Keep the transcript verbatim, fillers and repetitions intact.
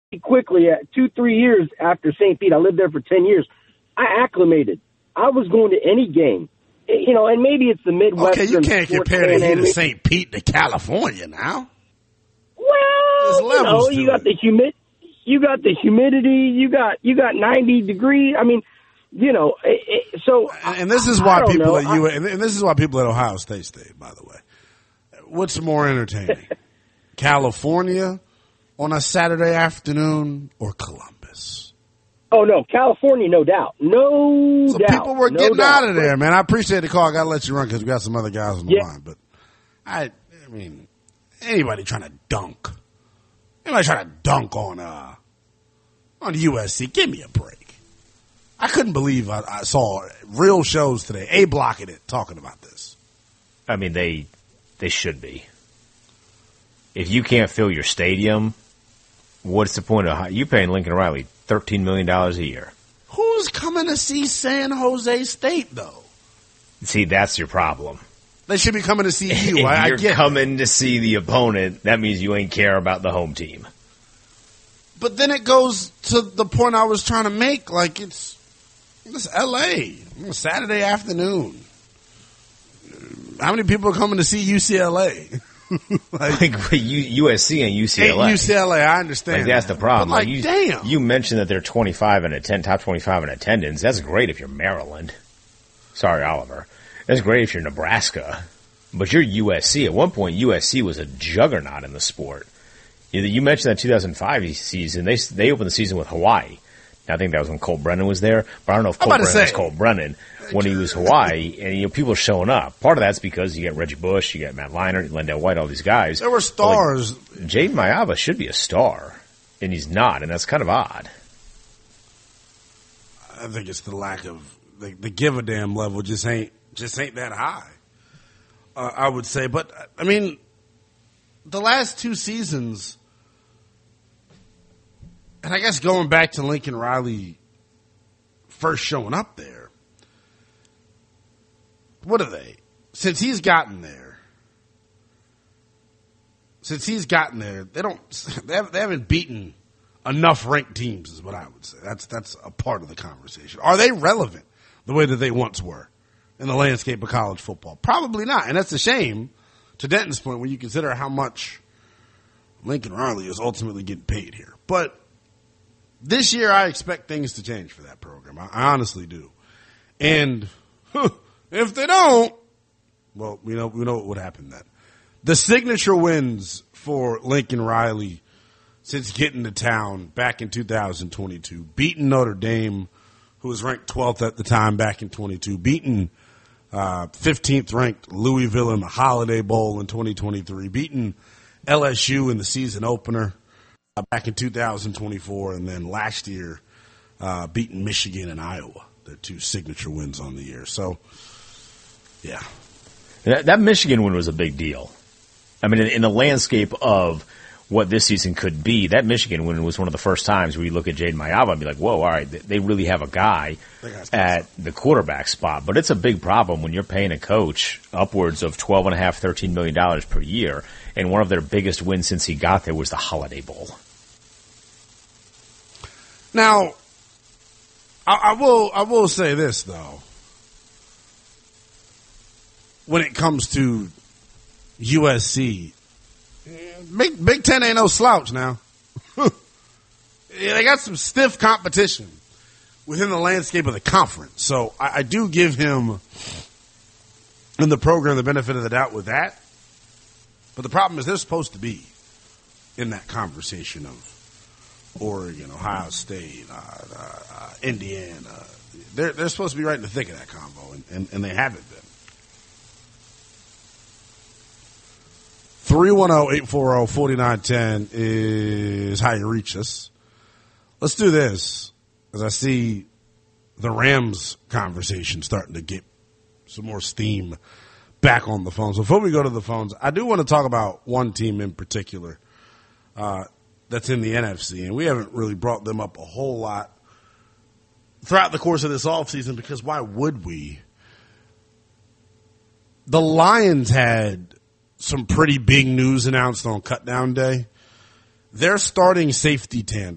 quickly, at two, three years after Saint Pete, I lived there for ten years, I acclimated. I was going to any game. You know, and maybe it's the Midwestern. Okay, you can't compare the heat of Saint Pete to California now. Well, you know, you got the humid, you got the humidity, you got you got ninety degrees. I mean, you know, it, it, so and this is why people know. at U and this is why people at Ohio State stayed. By the way, what's more entertaining, California on a Saturday afternoon or Columbus? Oh, no, California, no doubt. No so doubt. People were no getting doubt. out of there, man. I appreciate the call. I got to let you run because we got some other guys on the yeah. line. But, I I mean, anybody trying to dunk, anybody trying to dunk on uh, on U S C, give me a break. I couldn't believe I, I saw real shows today, A-blocking it, talking about this. I mean, they they should be. If you can't fill your stadium, what's the point of you paying Lincoln Riley thirteen million dollars a year? Who's coming to see San Jose State, though? See, that's your problem. They should be coming to see you. If I, you're I get coming it. to see the opponent, that means you ain't care about the home team. But then it goes to the point I was trying to make. Like, it's, it's L A. Saturday afternoon. How many people are coming to see U C L A? like, like U S C and U C L A. U C L A, I understand. Like, that's the problem. But like, like you, damn. You mentioned that they're twenty-five and attend top twenty-five in attendance. That's great if you're Maryland. Sorry, Oliver. That's great if you're Nebraska. But you're U S C. At one point, U S C was a juggernaut in the sport. You, you mentioned that two thousand five season. They they opened the season with Hawaii. Now, I think that was when Colt Brennan was there. But I don't know if Colt Brennan say, was Colt Brennan when he was Hawaii. And, you know, people are showing up. Part of that's because you got Reggie Bush, you got Matt Leinart, Lendale White, all these guys. There were stars. Like, Jaden Mayava should be a star. And he's not. And that's kind of odd. I think it's the lack of the, the give a damn level just ain't just ain't that high. Uh, I would say, but I mean, the last two seasons, and I guess going back to Lincoln Riley first showing up there, what are they? Since he's gotten there, since he's gotten there, they don't they haven't, they haven't beaten enough ranked teams, is what I would say. That's that's a part of the conversation. Are they relevant the way that they once were in the landscape of college football? Probably not, and that's a shame. To Denton's point, when you consider how much Lincoln Riley is ultimately getting paid here, but this year I expect things to change for that program. I, I honestly do, and huh, if they don't, well, we know we know what would happen then. The signature wins for Lincoln Riley since getting to town back in two thousand twenty-two, beating Notre Dame, who was ranked twelfth at the time back in twenty-two, beating uh, fifteenth ranked Louisville in the Holiday Bowl in twenty twenty-three, beating L S U in the season opener uh, back in two thousand twenty-four, and then last year uh, beating Michigan and Iowa, their two signature wins on the year. So, yeah. That, that Michigan win was a big deal. I mean, in, in the landscape of what this season could be, that Michigan win was one of the first times where you look at Jaden Mayava and be like, whoa, all right, they really have a guy at the quarterback spot. But it's a big problem when you're paying a coach upwards of twelve and a half, thirteen million dollars per year. And one of their biggest wins since he got there was the Holiday Bowl. Now, I, I will, I will say this though. When it comes to U S C, Big, Big Ten ain't no slouch now. Yeah, they got some stiff competition within the landscape of the conference. So I, I do give him and the program the benefit of the doubt with that. But the problem is they're supposed to be in that conversation of Oregon, Ohio State, uh, uh, uh, Indiana. They're, they're supposed to be right in the thick of that combo, and, and, and they haven't been. three one zero, eight four zero, four nine one zero is how you reach us. Let's do this, as I see the Rams conversation starting to get some more steam back on the phones. Before we go to the phones, I do want to talk about one team in particular uh, that's in the N F C, and we haven't really brought them up a whole lot throughout the course of this offseason because why would we? The Lions had some pretty big news announced on Cutdown Day. Their starting safety tan-